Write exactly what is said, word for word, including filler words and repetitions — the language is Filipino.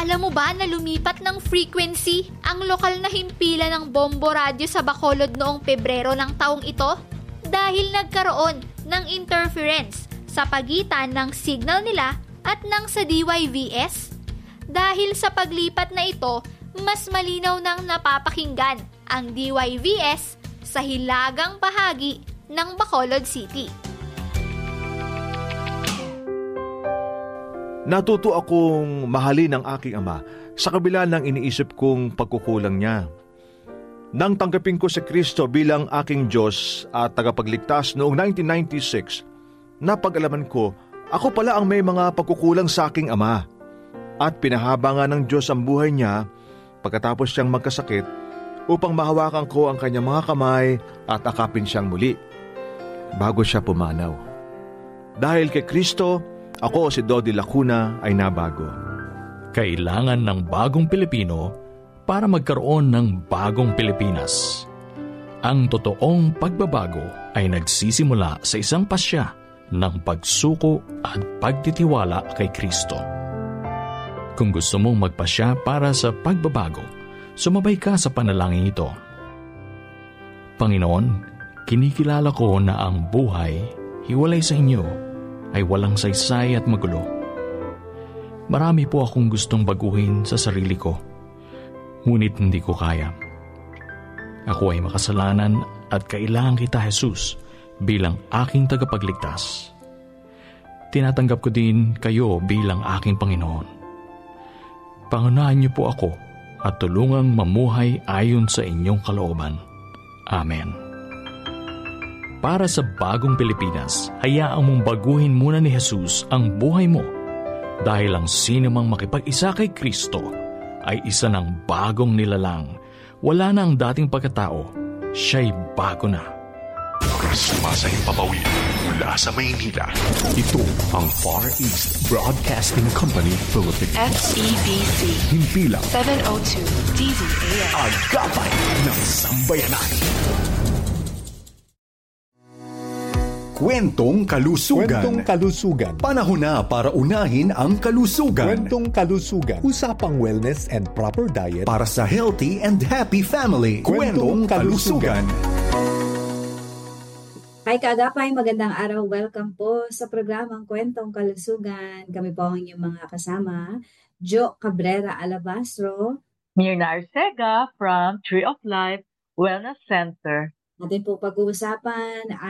Alam mo ba na lumipat ng frequency ang lokal na himpilan ng Bombo Radio sa Bacolod noong Pebrero ng taong ito? Dahil nagkaroon ng interference sa pagitan ng signal nila at ng sa D Y V S. Dahil sa paglipat na ito, mas malinaw nang napapakinggan ang D Y V S sa hilagang bahagi ng Bacolod City. Natuto akong mahalin ang aking ama sa kabila ng iniisip kong pagkukulang niya. Nang tanggapin ko si Kristo bilang aking Diyos at tagapagligtas noong nineteen ninety-six, napag-alaman ko, ako pala ang may mga pagkukulang sa aking ama. At pinahaba nga ng Diyos ang buhay niya pagkatapos siyang magkasakit upang mahawakan ko ang kanyang mga kamay at akapin siyang muli bago siya pumanaw. Dahil kay Kristo, ako si Dodi Lacuna ay nabago. Kailangan ng bagong Pilipino para magkaroon ng bagong Pilipinas. Ang totoong pagbabago ay nagsisimula sa isang pasya ng pagsuko at pagtitiwala kay Kristo. Kung gusto mong magpasya para sa pagbabago, sumabay ka sa panalangin ito. Panginoon, kinikilala ko na ang buhay, hiwalay sa inyo, ay walang saysay at magulo. Marami po akong gustong baguhin sa sarili ko, ngunit hindi ko kaya. Ako ay makasalanan at kailangan kita, Jesus, bilang aking tagapagligtas. Tinatanggap ko din kayo bilang aking Panginoon. Pangunahan niyo po ako at tulungang mamuhay ayon sa inyong kalooban. Amen. Para sa bagong Pilipinas, hayaan mong baguhin muna ni Jesus ang buhay mo dahil ang sino mang makipag-isa kay Kristo ay isa ng bagong nilalang. Wala na ang dating pagkatao, siya'y bago na. Sumasayang papawid mula sa Maynila. Ito ang Far East Broadcasting Company Philippines. F E B C Himpilang seven oh two D Z A M. Agapay ng Sambayanan. Kwentong Kalusugan. Kwentong Kalusugan. Panahon na para unahin ang kalusugan. Kwentong Kalusugan. Usapang wellness and proper diet Para sa healthy and happy family. Kwentong Kalusugan. Hi Kaagapay, magandang araw. Welcome po sa programang Kwentong Kalusugan. Kami po ang inyong mga kasama, Jo Cabrera Alabastro, Mirna Arcega from Tree of Life Wellness Center. Natin po pag-uusapan